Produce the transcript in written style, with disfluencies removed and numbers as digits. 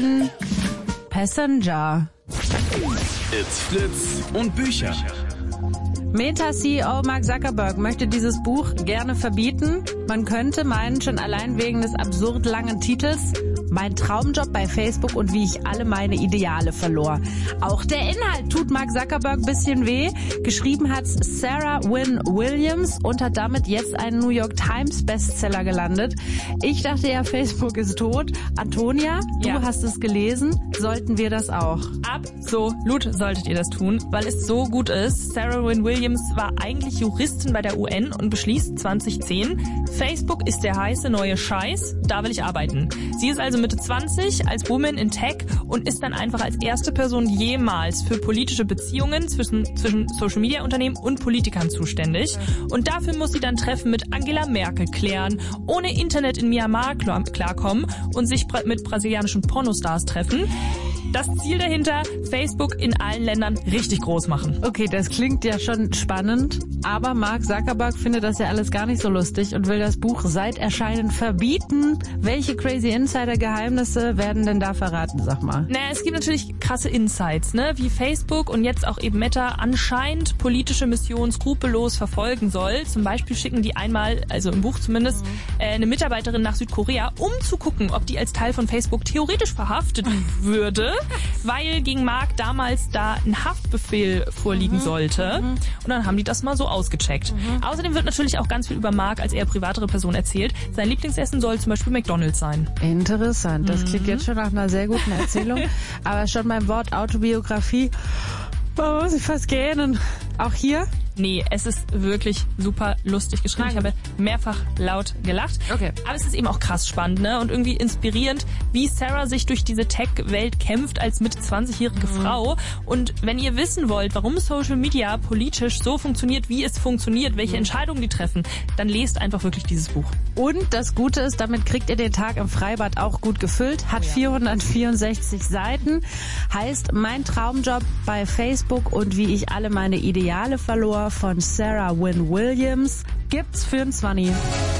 erschienen. Passenger. It's Fritz und Bücher. Meta-CEO Mark Zuckerberg möchte dieses Buch gerne verbieten. Man könnte meinen, schon allein wegen des absurd langen Titels, mein Traumjob bei Facebook und wie ich alle meine Ideale verlor. Auch der Inhalt tut Mark Zuckerberg ein bisschen weh. Geschrieben hat Sarah Wynne Williams und hat damit jetzt einen New York Times Bestseller gelandet. Ich dachte ja, Facebook ist tot. Antonia, du hast es gelesen. Sollten wir das auch? Absolut solltet ihr das tun, weil es so gut ist. Sarah Wynne Williams war eigentlich Juristin bei der UN und beschließt 2010, Facebook ist der heiße neue Scheiß, da will ich arbeiten. Sie ist also Mitte 20 als Woman in Tech und ist dann einfach als erste Person jemals für politische Beziehungen zwischen Social-Media-Unternehmen und Politikern zuständig. Und dafür muss sie dann Treffen mit Angela Merkel klären, ohne Internet in Myanmar klarkommen und sich mit brasilianischen Pornostars treffen. Das Ziel dahinter, Facebook in allen Ländern richtig groß machen. Okay, das klingt ja schon spannend, aber Mark Zuckerberg findet das ja alles gar nicht so lustig und will das Buch seit Erscheinen verbieten. Welche crazy Insider-Geheimnisse werden denn da verraten, sag mal? Naja, es gibt natürlich krasse Insights, ne? Wie Facebook und jetzt auch eben Meta anscheinend politische Missionen skrupellos verfolgen soll. Zum Beispiel schicken die einmal, also im Buch zumindest, eine Mitarbeiterin nach Südkorea, um zu gucken, ob die als Teil von Facebook theoretisch verhaftet würde, weil gegen Mark damals da ein Haftbefehl vorliegen sollte. Und dann haben die das mal so ausgecheckt. Außerdem wird natürlich auch ganz viel über Mark als eher privatere Person erzählt. Sein Lieblingsessen soll zum Beispiel McDonald's sein. Interessant. Das klingt jetzt schon nach einer sehr guten Erzählung. Aber schon beim Wort Autobiografie muss ich fast gähnen. Auch hier? Nee, es ist wirklich super lustig geschrieben. Ich habe mehrfach laut gelacht. Okay. Aber es ist eben auch krass spannend, ne? Und irgendwie inspirierend, wie Sarah sich durch diese Tech-Welt kämpft als Mitte 20-jährige Frau. Und wenn ihr wissen wollt, warum Social Media politisch so funktioniert, wie es funktioniert, welche Entscheidungen die treffen, dann lest einfach wirklich dieses Buch. Und das Gute ist, damit kriegt ihr den Tag im Freibad auch gut gefüllt. Hat 464 Seiten. Heißt Mein Traumjob bei Facebook und wie ich alle meine Ideale verlor von Sarah Wynne Williams. Gibt's für ein 20.